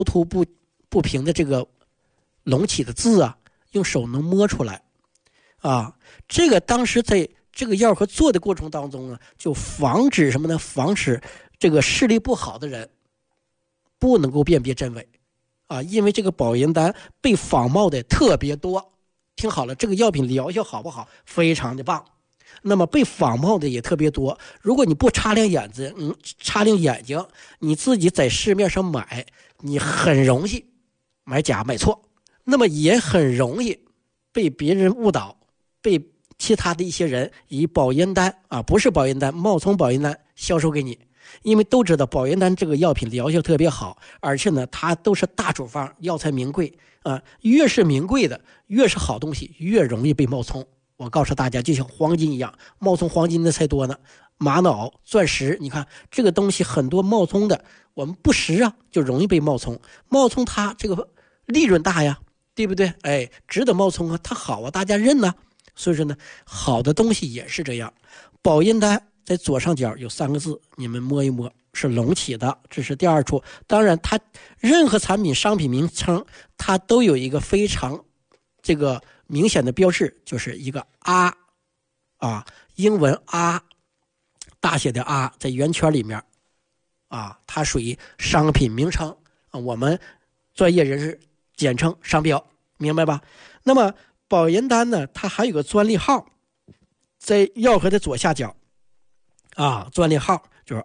凸不平的这个隆起的字啊，用手能摸出来啊。这个当时在这个药盒做的过程当中呢，就防止什么呢？防止这个视力不好的人不能够辨别真伪啊，因为这个保元丹被仿冒的特别多。听好了，这个药品疗效好不好？非常的棒。那么被仿冒的也特别多。如果你不擦亮眼睛，你自己在市面上买，你很容易买假买错，那么也很容易被别人误导，被其他的一些人以保元丹啊，不是保元丹，冒充保元丹销售给你。因为都知道保元丹这个药品疗效特别好，而且呢它都是大处方，药材名贵啊，越是名贵的越是好东西，越容易被冒充。我告诉大家，就像黄金一样，冒充黄金的才多呢。玛瑙、钻石，你看这个东西很多冒充的，我们不识啊，就容易被冒充。冒充它这个利润大呀，对不对？哎，值得冒充啊，它好啊，大家认呢。所以说呢，好的东西也是这样。保元丹在左上角有3个字，你们摸一摸，是隆起的，这是第二处。当然，它任何产品商品名称，它都有一个非常这个明显的标志，就是一个 R 啊，英文 R 大写的 R 在圆圈里面啊，它属于商品名称啊，我们专业人士简称商标，明白吧？那么保元丹呢，它还有个专利号，在药盒的左下角啊，专利号就是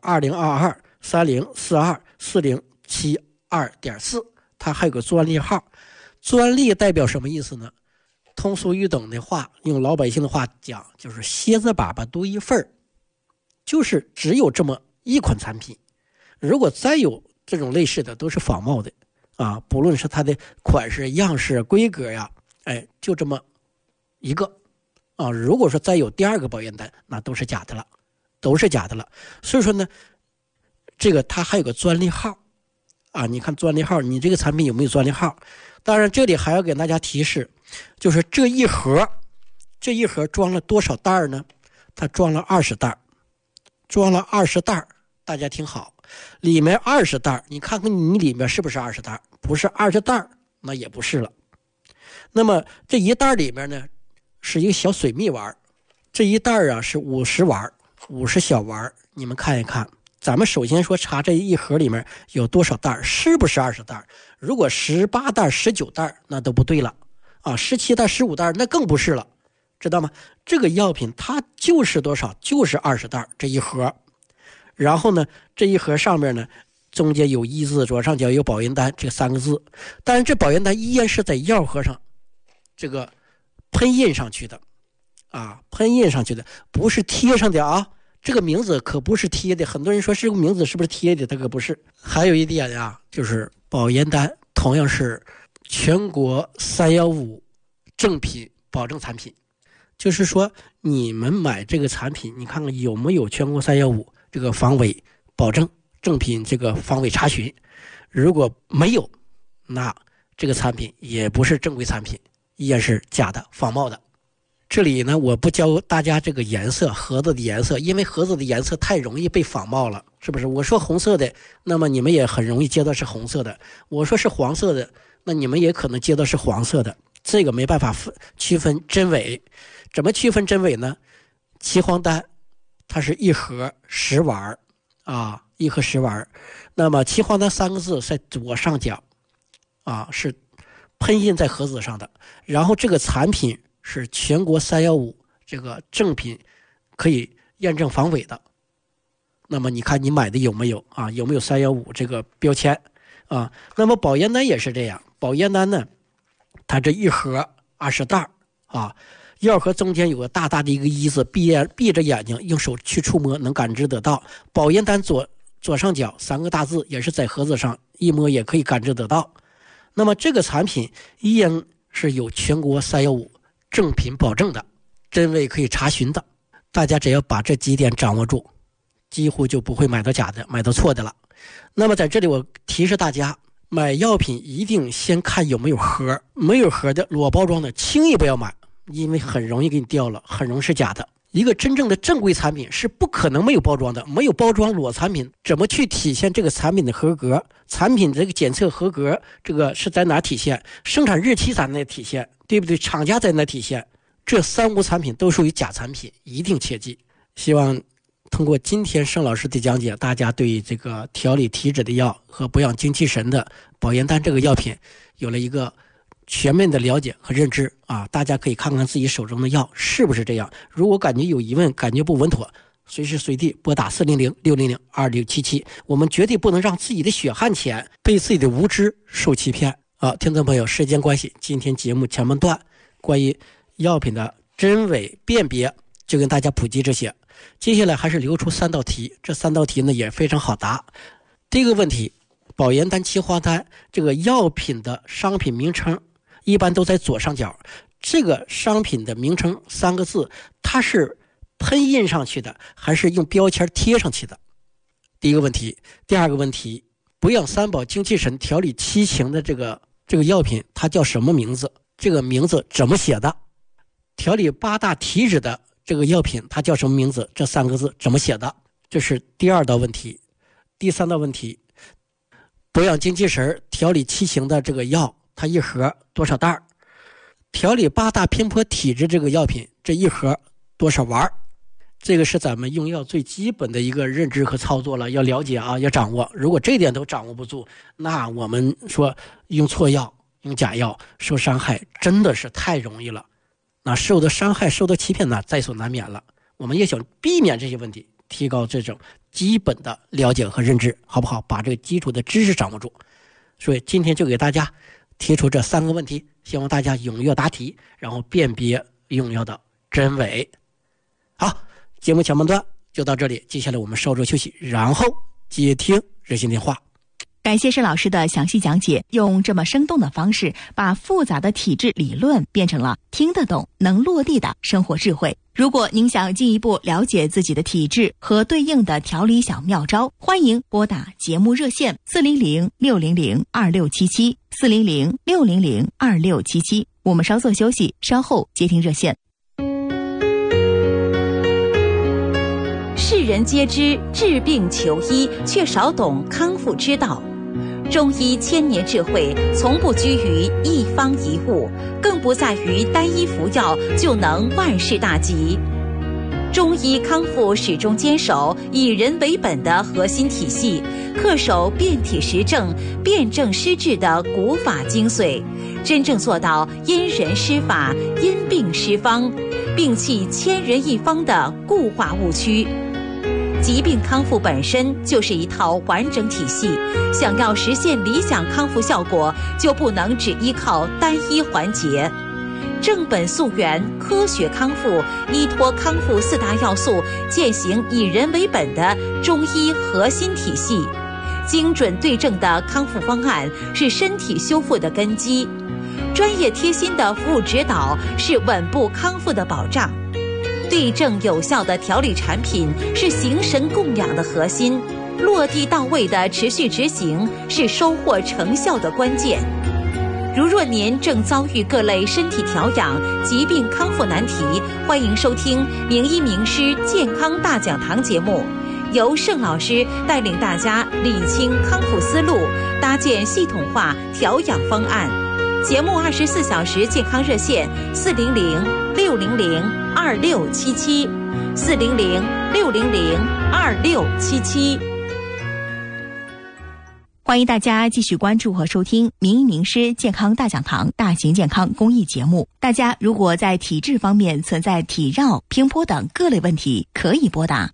2022-3042-4072.4，它还有个专利号。专利代表什么意思呢？通俗易懂的话，用老百姓的话讲，就是蝎子粑粑独一份，就是只有这么一款产品。如果再有这种类似的，都是仿冒的啊，不论是它的款式、样式、规格呀，哎，就这么一个啊。如果说再有第二个保元丹，那都是假的了，都是假的了。所以说呢，这个它还有个专利号啊，你看专利号，你这个产品有没有专利号？当然，这里还要给大家提示，就是这一盒装了多少袋呢？它装了20袋，装了20袋。大家听好，里面20袋，你看看你里面是不是20袋？不是20袋，那也不是了。那么这一袋里面呢，是一个小水蜜丸，这一袋啊是50丸，50小丸。你们看一看，咱们首先说查这一盒里面有多少袋，是不是20袋？如果18袋、19袋，那都不对了啊！17袋、15袋，那更不是了，知道吗？这个药品它就是多少？就是20袋这一盒。然后呢，这一盒上面呢，中间有1字，左上角有保元丹这3个字，但是这保元丹依然是在药盒上这个喷印上去的啊，喷印上去的，不是贴上的啊。这个名字可不是贴的，很多人说这个名字是不是贴的，它可不是。还有一点啊，就是保元丹同样是全国315正品保证产品，就是说你们买这个产品，你看看有没有全国315这个防伪保证正品这个防伪查询，如果没有，那这个产品也不是正规产品，依然是假的仿冒的。这里呢，我不教大家这个颜色，盒子的颜色，因为盒子的颜色太容易被仿冒了，是不是？我说红色的，那么你们也很容易接到是红色的；我说是黄色的，那你们也可能接到是黄色的。这个没办法区分真伪。怎么区分真伪呢？岐黄丹它是一盒10丸啊，一盒10丸。那么岐黄丹3个字在左上角啊，是喷印在盒子上的。然后这个产品是全国315这个正品，可以验证防伪的。那么你看你买的有没有啊？有没有315这个标签啊？那么保元丹也是这样，保元丹呢，它这一盒20袋啊，药盒中间有个大大的一个1字，闭着眼睛用手去触摸能感知得到。保元丹左上角3个大字也是在盒子上一摸也可以感知得到。那么这个产品依然是有全国315正品保证的，真伪可以查询的。大家只要把这几点掌握住，几乎就不会买到假的，买到错的了。那么在这里我提示大家，买药品一定先看有没有盒，没有盒的裸包装的轻易不要买，因为很容易给你掉了，很容易是假的。 一个真正的正规产品是不可能没有包装的，没有包装裸产品怎么去体现这个产品的合格？产品这个检测合格，这个是在哪体现？生产日期在哪体现？对不对？厂家在哪体现？这三无产品都属于假产品，一定切记。希望通过今天盛老师的讲解，大家对这个调理体脂的药和补养精气神的保元丹这个药品有了一个全面的了解和认知啊！大家可以看看自己手中的药是不是这样。如果感觉有疑问，感觉不稳妥，随时随地拨打400-600-2677。我们绝对不能让自己的血汗钱被自己的无知受欺骗啊！听众朋友，时间关系，今天节目前半段关于药品的真伪辨别就跟大家普及这些。接下来还是留出3道题，这3道题呢也非常好答。第一个问题，保元丹、奇花丹这个药品的商品名称一般都在左上角，这个商品的名称3个字，它是喷印上去的还是用标签贴上去的？第一个问题。第二个问题，补养三宝、精气神、调理七情的这个药品，它叫什么名字？这个名字怎么写的？调理8大体脂的这个药品，它叫什么名字？这3个字怎么写的？这是第2道问题。第3道问题，补养精气神、调理七情的这个药，它一盒多少袋？调理8大偏颇体质这个药品，这一盒多少丸？这个是咱们用药最基本的一个认知和操作了，要了解啊，要掌握。如果这点都掌握不住，那我们说用错药、用假药受伤害真的是太容易了。那受的伤害、受的欺骗呢，在所难免了。我们也想避免这些问题，提高这种基本的了解和认知，好不好？把这个基础的知识掌握住。所以今天就给大家提出这3个问题，希望大家踊跃答题，然后辨别用药的真伪。好，节目前半段就到这里，接下来我们稍作休息，然后接听热线电话。 感谢盛老师的详细讲解，用这么生动的方式，把复杂的体质理论变成了听得懂、能落地的生活智慧。如果您想进一步了解自己的体质和对应的调理小妙招，欢迎拨打节目热线400-600-2677，400-600-2677。我们稍作休息，稍后接听热线。 世人皆知治病求医，却少懂康复之道。中医千年智慧，从不拘于一方一物，更不在于单一服药就能万事大吉。中医康复始终坚守以人为本的核心体系，恪守辨体实证、辨证施治的古法精髓，真正做到因人施法、因病施方，摒弃千人一方的固化误区。疾病康复本身就是一套完整体系，想要实现理想康复效果，就不能只依靠单一环节。正本溯源，科学康复，依托康复4大要素，践行以人为本的中医核心体系。精准对症的康复方案是身体修复的根基，专业贴心的服务指导是稳步康复的保障。对症有效的调理产品是形神供养的核心，落地到位的持续执行是收获成效的关键。如若您正遭遇各类身体调养、疾病康复难题，欢迎收听名医名师健康大讲堂节目，由盛老师带领大家理清康复思路，搭建系统化调养方案。节目24小时健康热线400-600-2677，400-600-2677。 欢迎大家继续关注和收听名医名师健康大讲堂大型健康公益节目。大家如果在体质方面存在体绕、偏颇等各类问题，可以拨打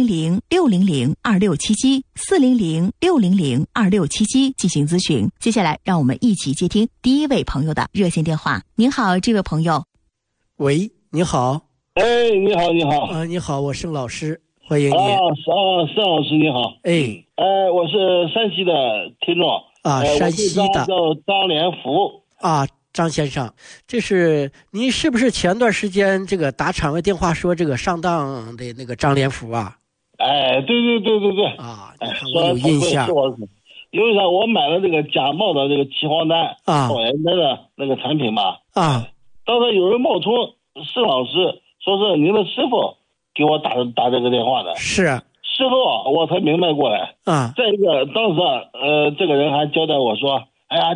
400-600-2677，400-600-2677进行咨询。接下来让我们一起接听第一位朋友的热线电话。您好，这位朋友。 喂，你好。 哎，你好，你好。 你好，我盛老师，欢迎你。 盛老师你好。我是山西的听众山西的， 叫张连福张先生，这是您是不是前段时间这个打场外电话说这个上当的那个张连福啊？ 对我有印象。 因为啥，我买了这个假冒的这个奇黄丹保元丹的那个产品嘛当时有人冒充盛老师，说是您的师傅给我打这个电话的。 是。 事后我才明白过来。 啊。 再一个，当时这个人还交代我说：“哎呀，